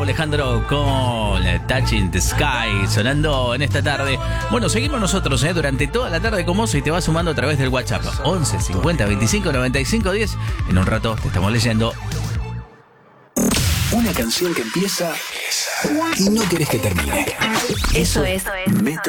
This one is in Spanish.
Alejandro con Touching the Sky sonando en esta tarde. Bueno, seguimos nosotros durante toda la tarde con vos y te vas sumando a través del WhatsApp 11 50 25 95 10. En un rato te estamos leyendo. Una canción que empieza y no querés que termine. Eso es Metro